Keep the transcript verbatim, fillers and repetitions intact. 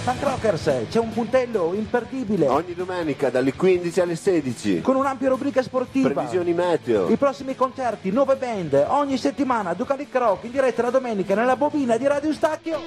Fan Crockers, c'è un puntello imperdibile. Ogni domenica dalle quindici alle sedici. Con un'ampia rubrica sportiva. Previsioni meteo. I prossimi concerti, nuove band, ogni settimana Ducati Croc in diretta la domenica nella bobina di Radio Stacchio.